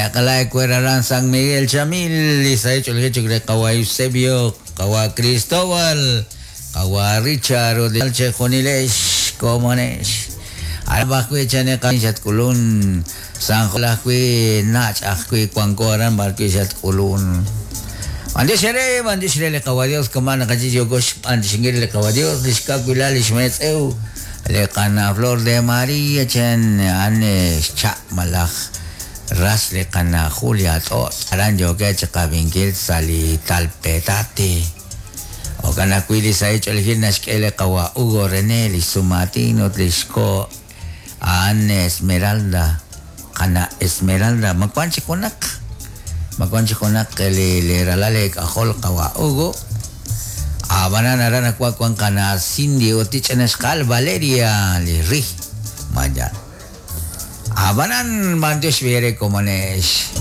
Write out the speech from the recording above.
Kalay Cueraran San Miguel Chamil, Isay Cholhecho Kawa Eusebio, Kawa Cristóbal, Kawa Richard, Odilche Jonilesh, Comonesh. Albacue Chane Kanishat Kulun, San Jolacue, Nach, Acque, Quancoran, Barquishat Kulun. Andesere, Andesere Kawadios, Comana Cajillo Gosh, Andesingir Kawadios, Discapula, Lishmets Eu, Le Cana Flor de María, Chen, Anne, Chak Malach. Ras le kana Julia to aranjo ke chakabingil sali talpetate o kana kuili sa hecho el gimnas que le kawa Hugo René li sumatino tlisco Anne Esmeralda kana Esmeralda makwanchi konak le ralale kahol kawa Hugo abanan arana kwa kana Cindy otichenes kal Valeria li ri maya Abanan mantus vere como nes